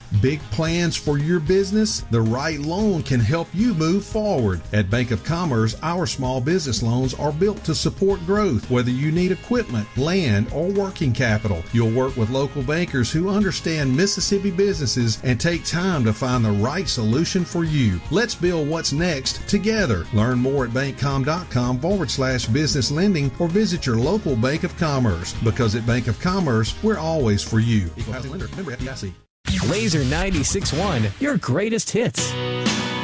Big plans for your business? The right loan can help you move forward. At Bank of Commerce, our small business loans are built to support growth, whether you need equipment, land, or working capital. You'll work with local bankers who understand Mississippi businesses and take time to find the right solution for you. Let's build what's next together. Learn more at bankcom.com/business lending or visit your local Bank of Commerce. Because at Bank of Commerce, we're always for you. Equal housing lender. Member FDIC. Laser 96.1, your greatest hits.